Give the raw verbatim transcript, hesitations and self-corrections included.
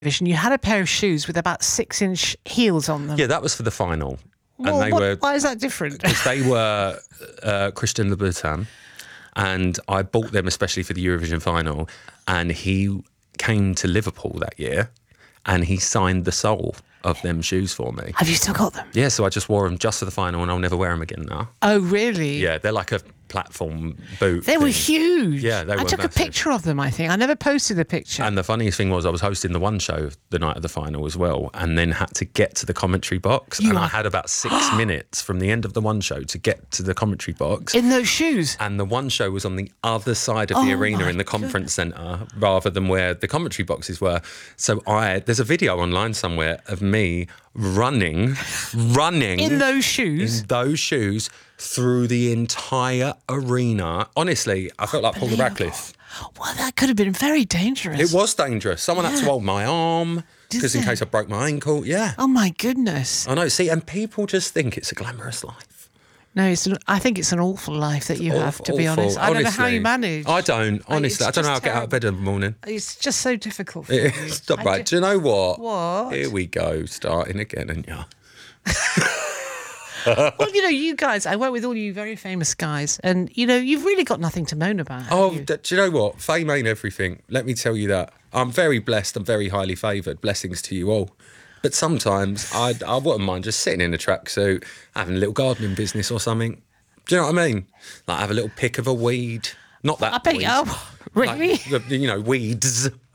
Vision, you had a pair of shoes with about six-inch heels on them. Yeah, that was for the final. Well, and they what, were why is that different? because they were uh, Christian Louboutin, and I bought them especially for the Eurovision final. And he came to Liverpool that year, and he signed the sole of them shoes for me. Have you still got them? Yeah, so I just wore them just for the final, and I'll never wear them again now. Oh, really? Yeah, they're like a platform boot. They thing. were huge. Yeah, they I were took massive. a picture of them, I think. I never posted a picture. And the funniest thing was I was hosting the One show the night of the final as well, and then had to get to the commentary box. You and are- I had about six minutes from the end of the One show to get to the commentary box. In those shoes? And the One show was on the other side of Oh the arena my in the conference centre rather than where the commentary boxes were. So I there's a video online somewhere of me running, running In those shoes? in those shoes through the entire arena. Honestly, I felt like Paul Radcliffe. Well, that could have been very dangerous. It was dangerous. Someone had to hold my arm Did because in they? case I broke my ankle. Yeah. Oh, my goodness. I know. See, and people just think it's a glamorous life. No, it's an, I think it's an awful life that you have, to be Awful. honest. I don't know how Honestly. you manage. I don't. Honestly, it's I don't know how I just get out of bed in the morning. It's just so difficult for you. Stop I right. ju- Do you know what? What? Here we go, starting again, and yeah. Well, you know, you guys, I work with all you very famous guys, and, you know, you've really got nothing to moan about. have Oh, you? d- do you know what? Fame ain't everything. Let me tell you that. I'm very blessed. I'm very highly favoured. Blessings to you all. But sometimes I, I wouldn't mind just sitting in a tracksuit, having a little gardening business or something. Do you know what I mean? Like have a little pick of a weed. Not that I bet weed. you, oh, really? Like, the- you know, weeds.